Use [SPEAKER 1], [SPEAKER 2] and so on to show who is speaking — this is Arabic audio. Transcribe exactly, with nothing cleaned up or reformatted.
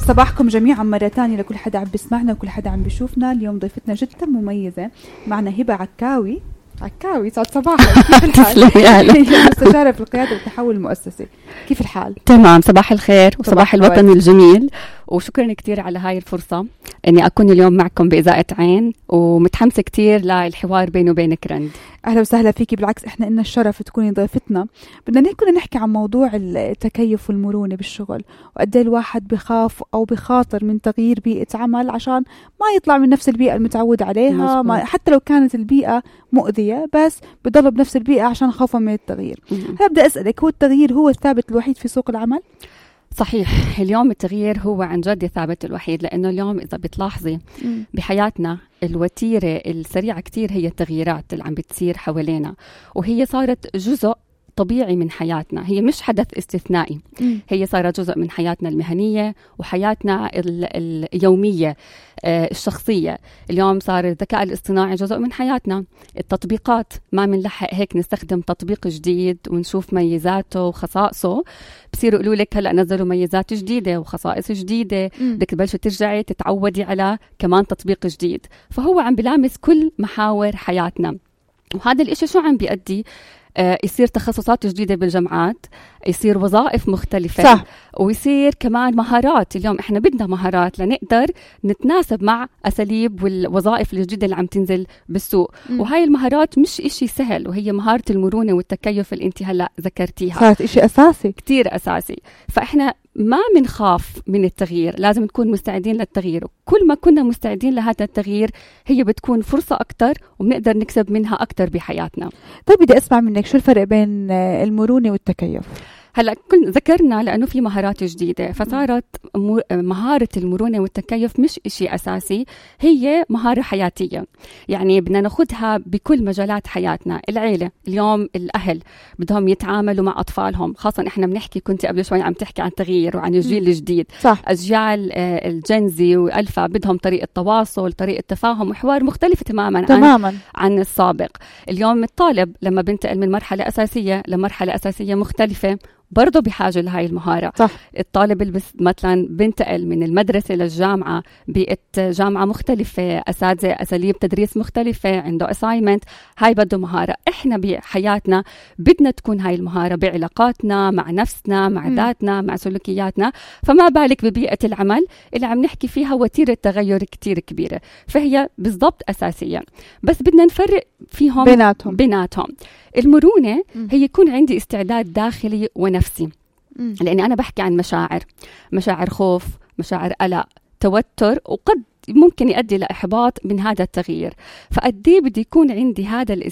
[SPEAKER 1] صباحكم جميعا مرة تانية لكل حدا عم بيسمعنا وكل حدا عم بيشوفنا. اليوم ضيفتنا جدا مميزة، معنا هبة عكاوي. عكاوي سعد صباحك، كيف الحال؟ هي مستشارة في القيادة والتحول المؤسسي. كيف الحال؟
[SPEAKER 2] تمام، صباح الخير وصباح الوطن الجميل، وشكرا كتير على هاي الفرصة اني اكون اليوم معكم بإذاعة عين، ومتحمسة كتير للحوار بيني وبينك رند.
[SPEAKER 1] اهلا وسهلا فيكي، بالعكس احنا لنا الشرف تكوني ضيفتنا. بدنا كنا نحكي عن موضوع التكيف والمرونة بالشغل، وقد الواحد بخاف او بخاطر من تغيير بيئة عمل عشان ما يطلع من نفس البيئة المتعود عليها، ما حتى لو كانت البيئة مؤذية بس بضل بنفس البيئة عشان خوفا من التغيير. هبدأ أسألك، هو التغيير هو الثابت الوحيد في سوق العمل؟
[SPEAKER 2] صحيح، اليوم التغيير هو عن جد الثابت الوحيد، لأنه اليوم إذا بتلاحظي بحياتنا الوتيرة السريعة كتير هي التغييرات اللي عم بتصير حوالينا، وهي صارت جزء طبيعي من حياتنا، هي مش حدث استثنائي. م. هي صارت جزء من حياتنا المهنية وحياتنا اليومية آه الشخصية. اليوم صار الذكاء الاصطناعي جزء من حياتنا، التطبيقات ما منلحق هيك نستخدم تطبيق جديد ونشوف ميزاته وخصائصه، بصيروا يقولوا لك هلأ نزلوا ميزات جديدة وخصائص جديدة، بدك تبلشي ترجعي تتعودي على كمان تطبيق جديد. فهو عم بلامس كل محاور حياتنا، وهذا الاشي شو عم بيؤدي؟ آه يصير تخصصات جديدة بالجامعات، يصير وظائف مختلفة، صح. ويصير كمان مهارات. اليوم احنا بدنا مهارات لنقدر نتناسب مع أساليب والوظائف الجديدة اللي عم تنزل بالسوق. م. وهاي المهارات مش إشي سهل، وهي مهارة المرونة والتكيف اللي انت هلأ ذكرتيها،
[SPEAKER 1] صارت إشي أساسي
[SPEAKER 2] كتير أساسي. فإحنا ما منخاف من التغيير، لازم نكون مستعدين للتغيير. كل ما كنا مستعدين لهذا التغيير هي بتكون فرصة أكتر وبنقدر نكسب منها أكتر بحياتنا.
[SPEAKER 1] طيب بدي أسمع منك، شو الفرق بين المرونة والتكيف؟
[SPEAKER 2] هلا كل ذكرنا لأنه في مهارات جديدة، فصارت مهارة المرونة والتكيف مش إشي أساسي، هي مهارة حياتية. يعني بدنا ناخدها بكل مجالات حياتنا. العيلة اليوم الأهل بدهم يتعاملوا مع أطفالهم، خاصة إحنا بنحكي، كنت قبل شوي عم تحكي عن التغيير وعن الجيل الجديد، صح. أجيال الجنزي والألفا بدهم طريقة تواصل، طريقة تفاهم وحوار مختلفة تماما, تماماً. عن, عن السابق. اليوم الطالب لما بنتقل من مرحلة أساسية لمرحلة أساسية مختلفة برضو بحاجة لهاي المهارة، صح. الطالب اللي مثلا بنتقل من المدرسة للجامعة، بيئة جامعة مختلفة، أساتذة أساليب تدريس مختلفة، عنده assignment، هاي بده مهارة. إحنا بحياتنا بدنا تكون هاي المهارة بعلاقاتنا مع نفسنا، مع م. ذاتنا، مع سلوكياتنا. فما بالك ببيئة العمل اللي عم نحكي فيها وتيرة تغير كتير كبيرة، فهي بالضبط أساسية، بس بدنا نفرق فيهم
[SPEAKER 1] بيناتهم.
[SPEAKER 2] بيناتهم المرونة م. هي يكون عندي استعداد داخلي ونفسي، م. لأني أنا بحكي عن مشاعر، مشاعر خوف، مشاعر قلق، توتر، وقد ممكن يؤدي لإحباط من هذا التغيير. فقدي بدي يكون عندي هذا